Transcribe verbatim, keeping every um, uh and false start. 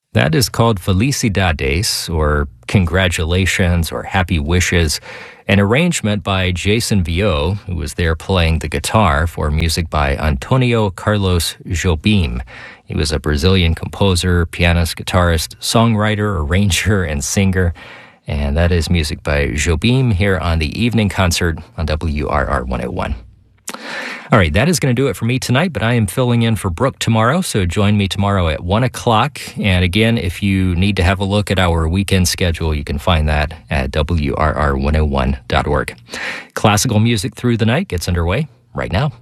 That is called Felicidades, or Congratulations, or Happy Wishes, an arrangement by Jason Viau, who was there playing the guitar for music by Antonio Carlos Jobim. He was a Brazilian composer, pianist, guitarist, songwriter, arranger, and singer. And that is music by Jobim here on the Evening Concert on W R R one oh one. All right, that is going to do it for me tonight, but I am filling in for Brooke tomorrow, so join me tomorrow at one o'clock. And again, if you need to have a look at our weekend schedule, you can find that at W R R one oh one dot org. Classical music through the night gets underway right now.